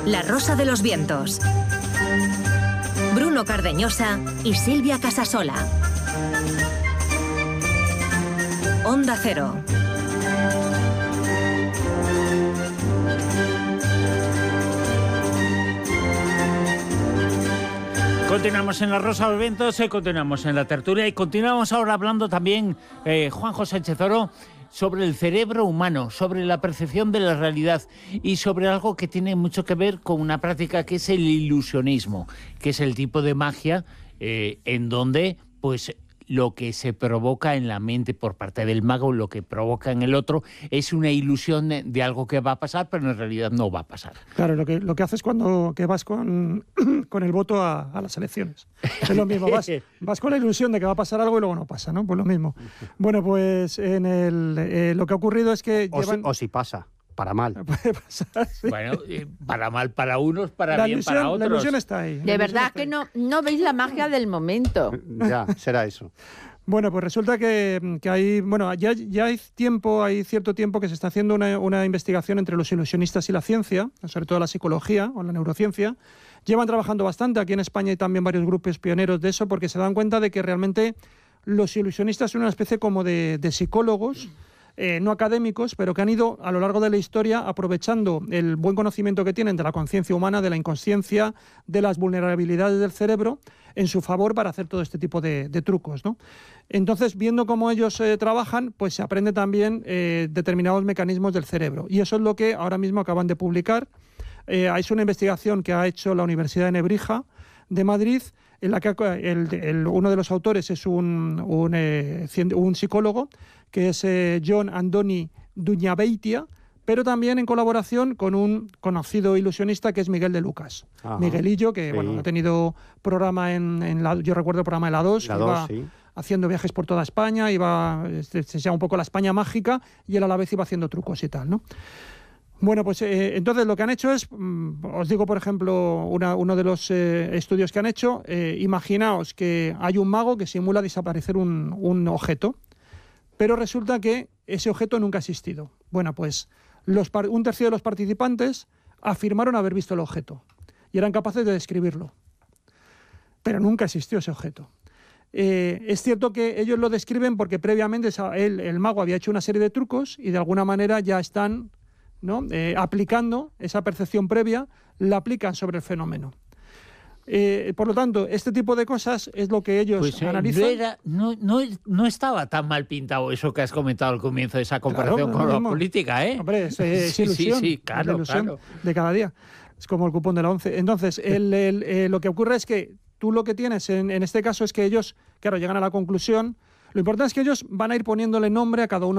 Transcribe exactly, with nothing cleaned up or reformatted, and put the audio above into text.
La Rosa de los Vientos. Bruno Cardeñosa y Silvia Casasola. Onda Cero. Continuamos en La Rosa de los Vientos, eh, continuamos en la tertulia y continuamos ahora hablando también, eh, Juanjo Sánchez Oro, sobre el cerebro humano, sobre la percepción de la realidad y sobre algo que tiene mucho que ver con una práctica que es el ilusionismo, que es el tipo de magia eh, en donde pues lo que se provoca en la mente por parte del mago, lo que provoca en el otro, es una ilusión de, de algo que va a pasar, pero en realidad no va a pasar. Claro, lo que, lo que haces cuando que vas con, con el voto a, a las elecciones. Es lo mismo, vas, vas con la ilusión de que va a pasar algo y luego no pasa, ¿no? Pues lo mismo. Bueno, pues en el, eh, lo que ha ocurrido es que o, llevan... si, o si pasa. Para mal. Puede pasar, sí. Bueno, eh, para mal para unos, para la bien ilusión, para otros. La ilusión está ahí. De verdad que no, no veis la magia del momento. Ya, será eso. Bueno, pues resulta que, que hay, bueno, ya, ya hay tiempo, hay cierto tiempo que se está haciendo una, una investigación entre los ilusionistas y la ciencia, sobre todo la psicología o la neurociencia. Llevan trabajando bastante, aquí en España hay también varios grupos pioneros de eso, porque se dan cuenta de que realmente los ilusionistas son una especie como de, de psicólogos, Eh, no académicos, pero que han ido a lo largo de la historia aprovechando el buen conocimiento que tienen de la conciencia humana, de la inconsciencia, de las vulnerabilidades del cerebro, en su favor para hacer todo este tipo de, de trucos, ¿no? Entonces, viendo cómo ellos eh, trabajan, pues se aprende también eh, determinados mecanismos del cerebro. Y eso es lo que ahora mismo acaban de publicar. Eh, es una investigación que ha hecho la Universidad de Nebrija de Madrid, en la que el, el, uno de los autores es un, un, eh, un psicólogo, que es eh, John Andoni Duñabeitia, pero también en colaboración con un conocido ilusionista que es Miguel de Lucas. Ajá. Miguelillo, que sí. bueno, ha tenido programa en, en la, yo recuerdo el programa de La dos, La que dos, iba sí. haciendo viajes por toda España, iba, se, se llama un poco la España mágica, y él a la vez iba haciendo trucos y tal, ¿no? Bueno, pues eh, entonces lo que han hecho es, mmm, os digo por ejemplo, una, uno de los eh, estudios que han hecho, eh, imaginaos que hay un mago que simula desaparecer un, un objeto, pero resulta que ese objeto nunca ha existido. Bueno, pues los, un tercio de los participantes afirmaron haber visto el objeto y eran capaces de describirlo, pero nunca existió ese objeto. Eh, es cierto que ellos lo describen porque previamente el, el mago había hecho una serie de trucos y de alguna manera ya están... ¿no? Eh, aplicando esa percepción previa, la aplican sobre el fenómeno. Eh, por lo tanto, este tipo de cosas es lo que ellos pues, eh, analizan. No, era, no, no, no estaba tan mal pintado eso que has comentado al comienzo de esa comparación claro, con la política, ¿eh? Hombre, es, es sí, ilusión, sí, sí, claro, es la ilusión claro. de cada día. Es como el cupón de la once. Entonces, el, el, eh, lo que ocurre es que tú lo que tienes en, en este caso es que ellos, claro, llegan a la conclusión. Lo importante es que ellos van a ir poniéndole nombre a cada uno